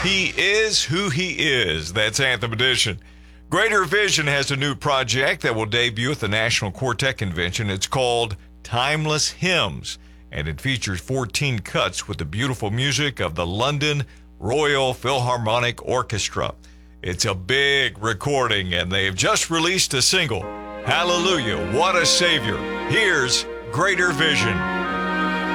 He is who he is. That's Anthem Edition. Greater Vision has a new project that will debut at the National Quartet Convention. It's called Timeless Hymns, and it features 14 cuts with the beautiful music of the London Royal Philharmonic Orchestra. It's a big recording, and they've just released a single. Hallelujah, what a Savior. Here's Greater Vision.